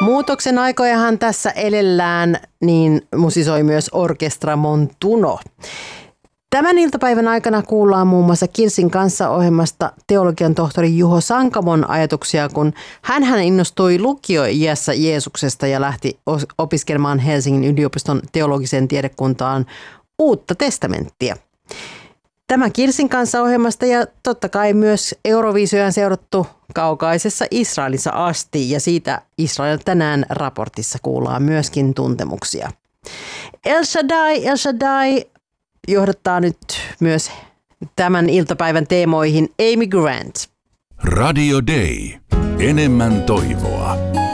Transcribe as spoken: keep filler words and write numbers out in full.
Muutoksen aikojahan tässä elellään, niin musisoi myös Orkestra Montuno. Tämän iltapäivän aikana kuullaan muun muassa Kirsin kanssa -ohjelmasta teologian tohtori Juho Sankamon ajatuksia, kun hänhän innostui lukioiässä Jeesuksesta ja lähti opiskelemaan Helsingin yliopiston teologiseen tiedekuntaan Uutta testamenttia. Tämä Kirsin kanssa -ohjelmasta ja totta kai myös Euroviisuja on seurattu kaukaisessa Israelissa asti ja siitä Israel tänään raportissa kuullaan myöskin tuntemuksia. El Shaddai, El Shaddai johdattaa nyt myös tämän iltapäivän teemoihin Amy Grant. Radio Day. Enemmän toivoa.